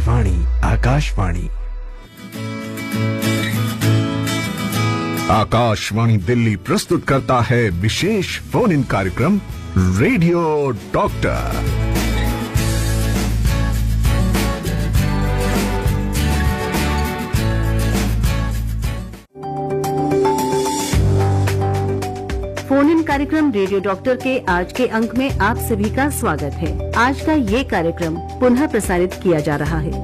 आकाशवाणी आकाशवाणी आकाशवाणी दिल्ली प्रस्तुत करता है विशेष फोन इन कार्यक्रम रेडियो डॉक्टर। फोन इन कार्यक्रम रेडियो डॉक्टर के आज के अंक में आप सभी का स्वागत है। आज का ये कार्यक्रम पुनः प्रसारित किया जा रहा है।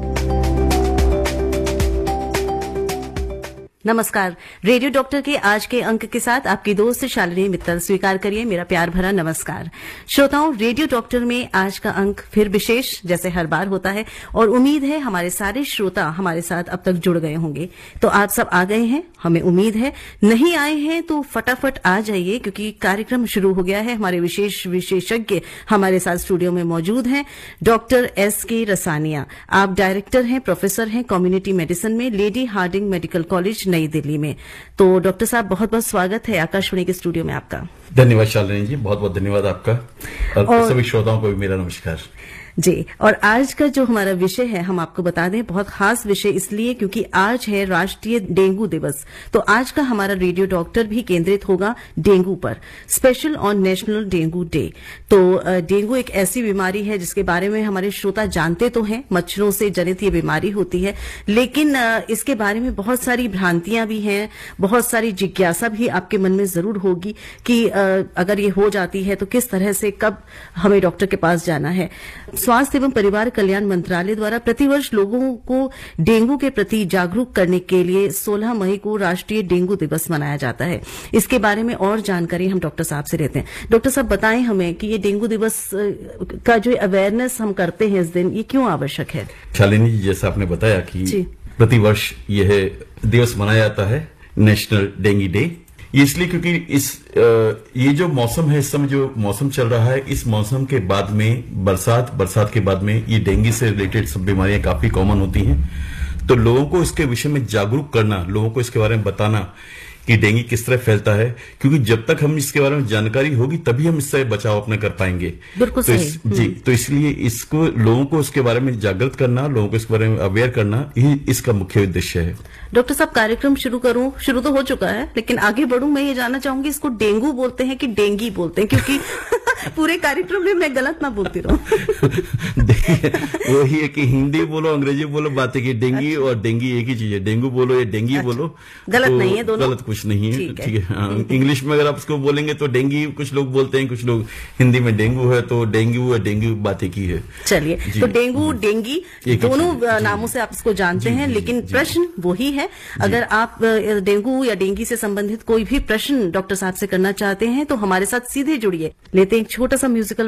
नमस्कार, रेडियो डॉक्टर के आज के अंक के साथ आपकी दोस्त शालिनी मित्तल स्वीकार करिए मेरा प्यार भरा नमस्कार। श्रोताओं, रेडियो डॉक्टर में आज का अंक फिर विशेष जैसे हर बार होता है और उम्मीद है हमारे सारे श्रोता हमारे साथ अब तक जुड़ गए होंगे। तो आप सब आ गए हैं, हमें उम्मीद है। नहीं आए हैं तो फटाफट आ जाइए क्योंकि कार्यक्रम शुरू हो गया है। हमारे विशेषज्ञ हमारे साथ स्टूडियो में मौजूद हैं। Doctor S.K. रसानिया, आप डायरेक्टर हैं, प्रोफेसर हैं कम्युनिटी मेडिसिन में लेडी हार्डिंग मेडिकल कॉलेज नई दिल्ली में। तो डॉक्टर साहब, बहुत बहुत स्वागत है आकाशवाणी के स्टूडियो में आपका। धन्यवाद शालिनी जी, बहुत बहुत धन्यवाद आपका और सभी श्रोताओं को भी मेरा नमस्कार जी। और आज का जो हमारा विषय है हम आपको बता दें, बहुत खास विषय इसलिए क्योंकि आज है राष्ट्रीय डेंगू दिवस। तो आज का हमारा रेडियो डॉक्टर भी केंद्रित होगा डेंगू पर, special on national dengue day. तो डेंगू एक ऐसी बीमारी है जिसके बारे में हमारे श्रोता जानते तो हैं, मच्छरों से जनित ये बीमारी होती है, लेकिन इसके बारे में बहुत सारी भ्रांतियां भी हैं, बहुत सारी जिज्ञासा भी आपके मन में जरूर होगी कि अगर ये हो जाती है तो किस तरह से, कब हमें डॉक्टर के पास जाना है। स्वास्थ्य एवं परिवार कल्याण मंत्रालय द्वारा प्रतिवर्ष लोगों को डेंगू के प्रति जागरूक करने के लिए 16 मई को राष्ट्रीय डेंगू दिवस मनाया जाता है। इसके बारे में और जानकारी हम डॉक्टर साहब से लेते हैं। डॉक्टर साहब, बताएं हमें कि ये डेंगू दिवस का जो अवेयरनेस हम करते हैं इस दिन, ये क्यों आवश्यक है? शालिनी जी, जैसा आपने बताया कि प्रतिवर्ष यह दिवस मनाया जाता है, नेशनल डेंगू डे। ये इसलिए क्योंकि ये जो मौसम है, इस समय जो मौसम चल रहा है, इस मौसम के बाद में बरसात के बाद में ये डेंगू से रिलेटेड सब बीमारियां काफी कॉमन होती हैं। तो लोगों को इसके विषय में जागरूक करना, लोगों को इसके बारे में बताना कि डेंगू किस तरह फैलता है, क्योंकि जब तक हम इसके बारे में जानकारी होगी तभी हम इससे बचाव अपना कर पाएंगे। बिल्कुल सही। जी, तो इसलिए इसको लोगों को इसके बारे में जागृत करना, लोगों को इसके बारे में अवेयर करना, ही इसका मुख्य उद्देश्य है। डॉक्टर साहब, कार्यक्रम शुरू तो हो चुका है, लेकिन आगे बढ़ूं, मैं ये जानना चाहूंगी इसको डेंगू बोलते हैं कि डेंगी बोलते हैं, क्योंकि पूरे कार्यक्रम में मैं गलत ना बोलती रहूं। देखिए, वही है कि हिंदी बोलो अंग्रेजी बोलो, बात है कि डेंगू और डेंगी एक ही चीज है। डेंगू बोलो या डेंगी बोलो, गलत तो नहीं है, दोनों गलत कुछ नहीं है। ठीक है, इंग्लिश में अगर आप उसको बोलेंगे तो डेंगी कुछ लोग बोलते हैं, कुछ लोग हिंदी में डेंगू है तो डेंगू या डेंगू बात एक ही है। चलिए, तो डेंगू डेंगी दोनों नामों से आप इसको जानते हैं, लेकिन प्रश्न वही है। अगर आप डेंगू या डेंगी से संबंधित कोई भी प्रश्न डॉक्टर साहब से करना चाहते हैं तो हमारे साथ सीधे जुड़िए। लेते हैं एक छोटा सा म्यूजिकल